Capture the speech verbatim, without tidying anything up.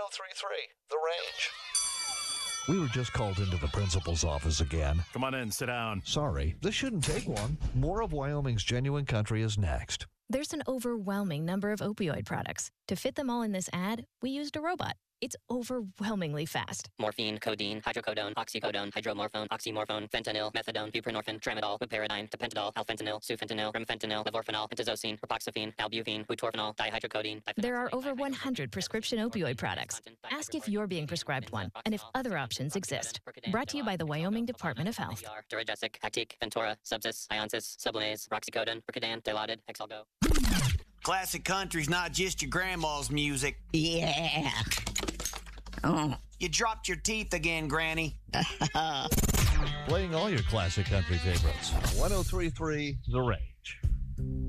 three three, The Range. We were just called into the principal's office again. Come on in, sit down. Sorry, this shouldn't take long. More of Wyoming's Genuine Country is next. There's an overwhelming number of opioid products. To fit them all in this ad, we used a robot. It's overwhelmingly fast. Morphine, codeine, hydrocodone, oxycodone, hydromorphone, oxymorphone, fentanyl, methadone, buprenorphine, tramadol, buperidine, tapentadol, alfentanil, sufentanil, remfentanil, levorphanol, pentazocine, ripoxifene, albuphine, butorphanol, dihydrocodone. There are over one hundred prescription opioid products. Ask if you're being prescribed one and if other options exist. Brought to you by the Wyoming Department of Health. Duragesic, Actique, Ventura, Subsys, Ionsis, Sublamaze, Roxycodone, Percodan, Dilaudid, Exalgo. Classic country's not just your grandma's music. Yeah. Oh. You dropped your teeth again, Granny. Playing all your classic country favorites. one oh three point three The Range.